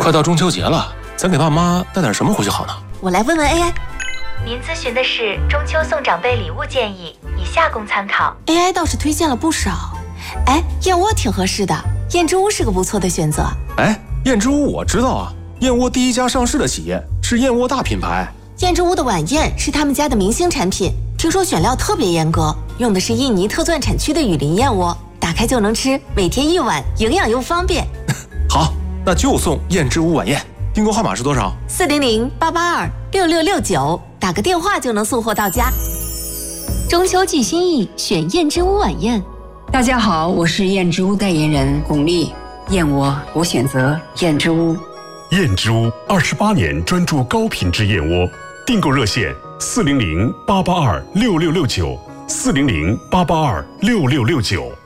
快到中秋节了，咱给爸妈带点什么回去好呢？ 我来问问 AI。 您咨询的是中秋送长辈礼物建议，以下供参考。 AI 倒是推荐了不少。哎，燕窝挺合适的，燕之屋是个不错的选择。 哎，燕之屋我知道啊，燕窝第一家上市的企业是燕窝大品牌。 燕之屋的晚宴是他们家的明星产品，听说选料特别严格，用的是印尼特钻产区的雨林燕窝，打开就能吃，每天1碗，营养又方便。 好，那就送燕之屋晚宴。订购号码是多少 ？400-882-6669，打个电话就能送货到家。 中秋寄心意，选燕之屋晚宴。 大家好，我是燕之屋代言人巩俐。燕窝我选择燕之屋。 燕之屋28年专注高品质燕窝，订购热线400-882-6669，400-882-6669。